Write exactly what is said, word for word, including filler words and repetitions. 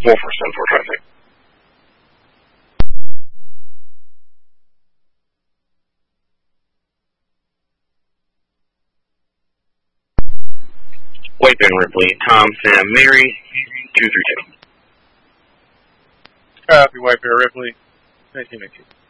Wolfers, ten four traffic. White Bear Ripley, Tom, Sam, Mary, two three two. Copy, White Bear Ripley, nineteen nineteen.